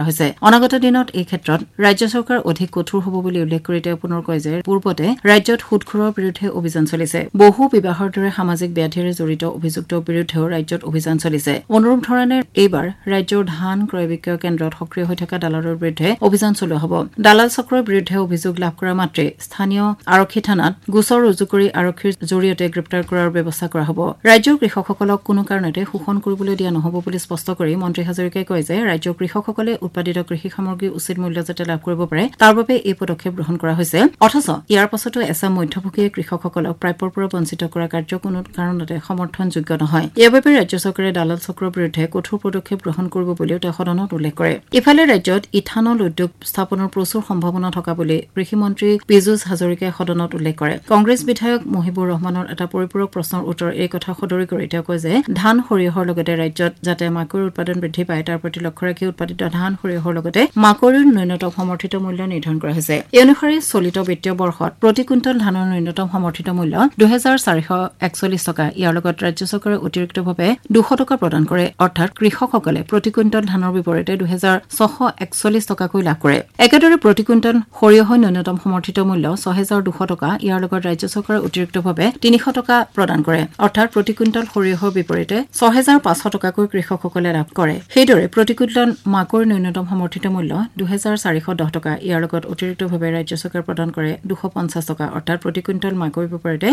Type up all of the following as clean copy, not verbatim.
হৈছে অনাগত দিনত এই ক্ষেত্ৰত ৰাজ্য চৰকাৰ অধিক কঠোৰ হ'ব বুলি উল্লেখ কৰি তেওঁ পুনৰ কয় যে পূৰ্বতে ৰাজ্যত সুদখোৰৰ বিৰুদ্ধে অভিযান চলিছে বহু বিবাহৰ দৰে সামাজিক ব্যাধিৰে জড়িত অভিযুক্তৰ বিৰুদ্ধেও ৰাজ্যত অভিযান চলিছে অনুৰূপ ধৰণে এইবাৰ ৰাজ্যৰ ধান ক্ৰয় বিক্ৰয় কেন্দ্ৰত সক্ৰিয় হৈ থকা দালালৰ বিৰুদ্ধে অভিযান চলোৱা হ'ব দালাল চক্ৰৰ বিৰুদ্ধে অভিযোগ লাভ কৰা মাত্ৰে স্থানীয় আৰক্ষী থানাত গোচৰ ৰুজু কৰি আৰক্ষীৰ জৰিয়তে গ্ৰেপ্তাৰ কৰাৰ ব্যৱস্থা কৰা হ'ব ৰাজ্যৰ কৃষকসকলক কোনো কাৰণতে শোষণ কৰিবলৈ দিয়া নহ'ব বুলি স্পষ্ট কৰি মন্ত্ৰী হাজৰিকাই কয় যে ৰাজ্যৰ কৃষকসকলে উৎপাদিত কৃষি সামগ্ৰী উচিত মূল্য যাতে লাভ কৰিব পাৰে তাৰ বাবে এই পদক্ষেপ গ্ৰহণ কৰা হৈছে অথচ ইয়াৰ পাছতো এছাম মধ্যভোগীয়ে কৃষকসকলক প্ৰাপ্যৰ পৰা বঞ্চিত কৰা কাৰ্য কোনো কাৰণতে সমৰ্থনযোগ্য নহয় ইয়াৰ বাবে ৰাজ্য চৰকাৰে দালাল চক্ৰৰ বিৰুদ্ধে কঠোৰ পদক্ষেপ গ্ৰহণ কৰিব বুলিও তেওঁ সদনত উল্লেখ কৰে ইফালে ৰাজ্যত ইথানল উদ্যোগ স্থাপনৰ প্ৰচুৰ সম্ভাৱনা থকা বুলি কৃষিমন্ত্ৰী পীযুষ হাজৰিকাই সদনত উল্লেখ কৰে কংগ্ৰেছ বিধায়ক মহিবুৰ ৰহমানৰ এটা পৰিপূৰক প্ৰশ্নৰ উত্তৰ এই কথা সদৰি কৰি তেওঁ কয় যে ধান সৰিয়হৰ লগতে ৰাজ্যত যাতে মাকৈৰ উৎপাদন বৃদ্ধি পায় তাৰ প্ৰতি লক্ষ্য ৰাখি উৎপাদিত ধান সৰিয়হৰ লগতে মাকৈৰ ন্যূনতম সমৰ্থিত মূল্য নিৰ্ধাৰণ কৰা হৈছে এই অনুসৰি চলিত বিত্তীয় বৰ্ষত প্ৰতি কুইণ্টল ধানৰ ন্যূনতম সমৰ্থিত মূল্য ২,৪৪১ টকা ইয়াৰ লগত ৰাজ্য চৰকাৰে অতিৰিক্তভাৱে ২০০ টকা প্ৰদান কৰে অৰ্থাৎ কৃষকসকলে প্ৰতি কুইণ্টল ধানৰ বিপৰীতে ২,৬৪১ টকাকৈ লাভ কৰে একেদৰে প্ৰতি কুইণ্টল সৰিয়হৰ ন্যূনতম সমৰ্থিত মূল্য ৬,২০০ টকা ইয়াৰ লগত ৰাজ্য চৰকাৰে অতিৰিক্তভাৱে ৩০০ টকা প্ৰদান কৰে অৰ্থাৎ প্ৰতি কুইণ্টল সৰিয়হৰ বিপৰীতে ৬,৫০০ টকাকৈ কৃষকসকলে লাভ কৰে সেইদৰে প্ৰতি কুইণ্টল মাকৈৰ ন্যূনতম সমৰ্থিত মূল্য ২,৪১০ টকা ইয়াৰ লগত অতিৰিক্তভাৱে ৰাজ্য চৰকাৰে প্ৰদান কৰে ২৫০ টকা অৰ্থাৎ প্ৰতি কুইণ্টল মাকৈৰ বিপৰীতে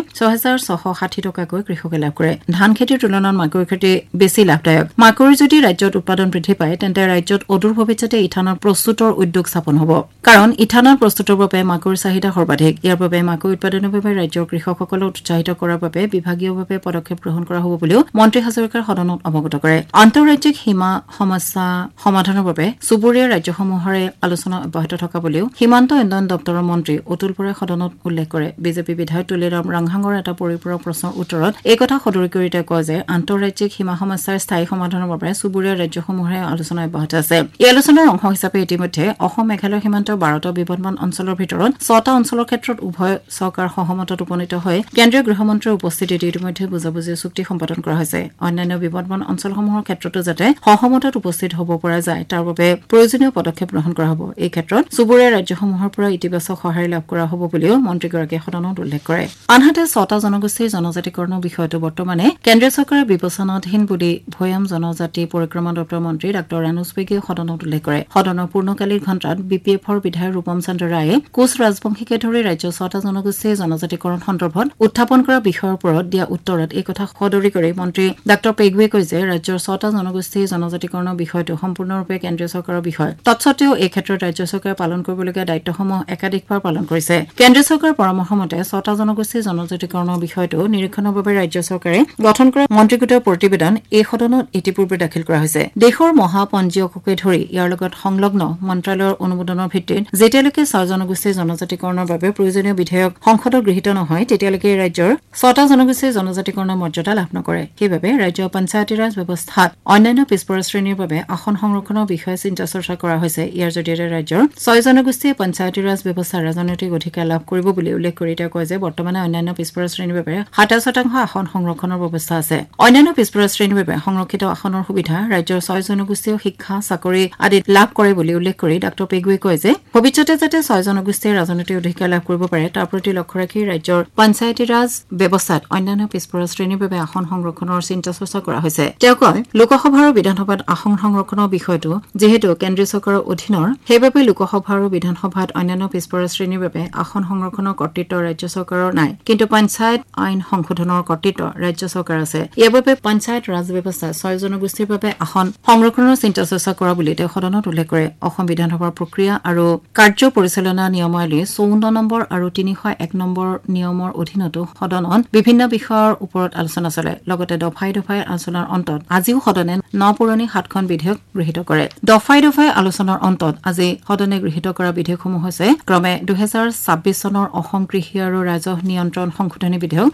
৬,৬৬০ টকাকৈ কৃষকে লাভ কৰে ধান খেতিৰ তুলনাত মাকৈৰ খেতি বেছি লাভদায়ক মাকৈৰ যদি ৰাজ্যত উৎপাদন বৃদ্ধি পায় তেন্তে ৰাজ্যত অদূৰ ভৱিষ্যতে ইথানল প্ৰস্তুতৰ উদ্যোগ স্থাপন হ'ব কাৰণ ইথানল প্ৰস্তুতৰ বাবে মাকৈৰ চাহিদা সৰ্বাধিক ইয়াৰ বাবে মাকৈ উৎপাদনৰ বাবে ৰাজ্যৰ কৃষকসকলক উৎসাহিত কৰাৰ বাবে বিভাগীয়ভাৱে পদক্ষেপ গ্ৰহণ কৰা হ'ব বুলিও মন্ত্ৰী হাজৰিকাৰ সদনত অৱগত কৰে আন্তঃৰাজ্যিক সীমা সমস্যা সমাধানৰ বাবে চুবুৰীয়া ৰাজ্যসমূহৰে আলোচনা অব্যাহত থকা বুলিও সীমান্ত উন্নয়ন দপ্তৰৰ মন্ত্ৰী অতুল বৰাই সদনত উল্লেখ কৰে বিজেপি বিধায়ক তুলিৰাম ৰাংহাঙৰ এটা পৰিপূৰক প্ৰশ্নৰ উত্তৰত এই কথা সদৰি কৰি তেওঁ কয় যে আন্তঃৰাজ্যিক সীমা সমস্যাৰ স্থায়ী সমাধানৰ বাবে চুবুৰীয়া ৰাজ্যসমূহে আলোচনা অব্যাহত আছে এই আলোচনাৰ অংশ হিচাপে ইতিমধ্যে অসম মেঘালয় সীমান্তৰ ১২টা বিবাদমান অঞ্চলৰ ভিতৰত ৬টা অঞ্চলৰ ক্ষেত্ৰত উভয় চৰকাৰ সহমতত উপনীত হৈ কেন্দ্ৰীয় গৃহমন্ত্ৰীৰ উপস্থিতিত ইতিমধ্যে বুজাবুজি চুক্তি সম্পাদন কৰা হৈছে অন্যান্য বিবাদমান অঞ্চলসমূহৰ ক্ষেত্ৰতো যাতে সহমতত উপস্থিত হ'ব পৰা যায় তাৰ বাবে প্ৰয়োজনীয় পদক্ষেপ গ্ৰহণ কৰা হ'ব এই ক্ষেত্ৰত চুবুৰীয়া ৰাজ্যসমূহৰ পৰা ইতিবাচক সঁহাৰি লাভ কৰা হ'ব বুলিও মন্ত্ৰীগৰাকীয়ে সদনত উল্লেখ কৰে আনহাতে ৬টা জনগোষ্ঠীৰ জনজাতিকৰণৰ বিষয়টো বৰ্তমানে কেন্দ্ৰীয় চৰকাৰৰ বিবেচনাধীন বুলি ভৈয়াম জনজাতি পৰিক্ৰমা দপ্তৰৰ মন্ত্ৰী ডাঃ ৰানুজ বেগীয়ে সদনত উল্লেখ কৰে সদনৰ পূৰ্ণকালীৰ ঘণ্টাত বিপিএফৰ বিধায়ক ৰূপম চন্দ্ৰ ৰায়ে কোচ ৰাজবংশীকে ধৰি ৰাজ্যৰ ৬টা জনগোষ্ঠীৰ জনজাতিকৰণ সন্দৰ্ভত উত্থাপন কৰা বিষয়ৰ ওপৰত দিয়া উত্তৰত এই কথা সদৰি কৰি মন্ত্ৰী ডাঃ পেগুৱে কয় যে ৰাজ্যৰ ৬টা জনগোষ্ঠীৰ জনজাতিকৰণৰ বিষয়টো সম্পূৰ্ণৰূপে কেন্দ্ৰীয় চৰকাৰৰ বিষয় তৎসত্ত্বেও এই ক্ষেত্ৰত ৰাজ্য চৰকাৰে পালন কৰিবলগীয়া দায়িত্বসমূহ একাধিকবাৰ পালন কৰিছে কেন্দ্ৰীয় চৰকাৰৰ পৰামৰ্শ মতে ৬টা জনগোষ্ঠীৰ জনজাতিকৰণৰ বিষয়টো নিৰীক্ষণৰ বাবে ৰাজ্য চৰকাৰে গঠন কৰা মন্ত্ৰীগোটৰ প্ৰতিবেদন এই সদনত ইতিপূৰ্বে দাখিল কৰা হৈছে দেশৰ মহাপঞ্জীয়ককে ধৰি ইয়াৰ লগত সংলগ্ন মন্ত্ৰালয়ৰ অনুমোদনৰ ভিত্তিত যেতিয়ালৈকে ৬ জনগোষ্ঠীৰ জনজাতিকৰণৰ বাবে প্ৰয়োজনীয় বিধেয়ক সংসদত গৃহীত নহয় তেতিয়ালৈকে ৰাজ্যৰ ৬টা জনগোষ্ঠীৰ জনজাতিকৰণৰ মৰ্যাদা লাভ নকৰে সেইবাবে ৰাজ্যৰ পঞ্চায়তী ৰাজ ব্যৱস্থাত অন্যান্য পিছপৰা শ্ৰেণীৰ বাবে আসন সংৰক্ষণৰ বিষয়ে চিন্তা চৰ্চা কৰা হৈছে ইয়াৰ জৰিয়তে ৰাজ্যৰ ৬ জনগোষ্ঠীয়ে পঞ্চায়তী ৰাজ ব্যৱস্থাৰ ৰাজনৈতিক অধিকাৰ লাভ কৰিব বুলি উল্লেখ কৰি তেওঁ কয় যে বৰ্তমানে অন্যান্য পিছপৰা শ্ৰেণীৰ বাবে ৭% আসন সংৰক্ষণৰ ব্যৱস্থা আছে অন্যান্য পিছপৰা শ্ৰেণীৰ বাবে সংৰক্ষিত আসনৰ সুবিধা ৰাজ্যৰ ৬ জনগোষ্ঠীয়ে শিক্ষা চাকৰি আদি লাভ কৰে বুলি উল্লেখ কৰি ডাঃ পেগুৱে কয় যে ভৱিষ্যতে যাতে ৬ জনগোষ্ঠীয়ে ৰাজনৈতিক অধিকাৰ লাভ কৰিব পাৰে তাৰ প্ৰতি লক্ষ্য ৰাখি ৰাজ্যৰ পঞ্চায়তী ৰাজ ব্যৱস্থাত অন্যান্য পিছপৰা শ্ৰেণীৰ বাবে আসন সংৰক্ষণৰ চিন্তা চৰ্চা কৰা হৈছে তেওঁ কয় লোকসভা আৰু বিধানসভাত আসন সংৰক্ষণৰ বিষয়টো যিহেতু কেন্দ্ৰীয় চৰকাৰৰ অধীনৰ সেইবাবে লোকসভা আৰু বিধানসভাত অন্যান্য পিছপৰা শ্ৰেণীৰ বাবে আসন সংৰক্ষণৰ কৰ্তৃত্ব ৰাজ্য চৰকাৰৰ নাই কিন্তু পঞ্চায়ত আইন সংশোধনৰ কৰ্তৃত্ব ৰাজ্য চৰকাৰ আছে ইয়াৰ বাবে পঞ্চায়ত ৰাজ ব্যৱস্থা ৬ জনগোষ্ঠীৰ বাবে আসন সংৰক্ষণৰ চিন্তা চৰ্চা কৰা বুলি তেওঁ সদনত উল্লেখ কৰে অসম বিধানসভাৰ প্ৰক্ৰিয়া আৰু কাৰ্য পৰিচালনা নিয়মাৱলী ৫৪ নম্বৰ আৰু ৩০১ নম্বৰ নিয়মৰ অধীনতো সদনত বিভিন্ন বিষয়ৰ ওপৰত আলোচনা চলে লগতে দফাই দফাই আলোচনাৰ অন্তত আজিও সদনে নপুৰণি ৭খন বিধেয়ক গৃহীত কৰে দফাই দফাই আলোচনাৰ অন্তত আজি সদনে গৃহীত কৰা বিধেয়কসমূহ হৈছে ক্ৰমে ২০২৬ চনৰ অসম কৃষি আৰু ৰাজহ নিয়ন্ত্ৰণ সংশোধনী বিধেয়ক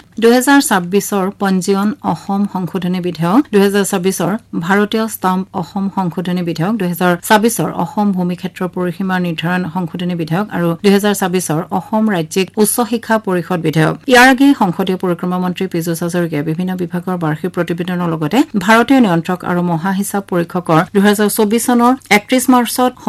২০২৬ৰ পঞ্জীয়ন অসম সংশোধনী বিধেয়ক ২০২৬ৰ ভাৰতীয় ষ্টাম্প অসম সংশোধনী বিধেয়ক ২০২৬ৰ অসম ভূমি ক্ষেত্ৰ পৰিসীমা নিৰ্ধাৰণ সংশোধনী বিধেয়ক আৰু ২০২৬ৰ অসম ৰাজ্যিক উচ্চ শিক্ষা পৰিষদ বিধেয়ক ইয়াৰ আগেয়ে সংসদীয় পৰিক্ৰমা মন্ত্ৰী পীযুষ হাজৰিকাই বিভিন্ন বিভাগৰ বাৰ্ষিক প্ৰতিবেদনৰ লগতে ভাৰতীয় নিয়ন্ত্ৰক আৰু মহা হিচাপ পৰীক্ষকৰ ২০২৪ চনৰ ৩১ মাৰ্চত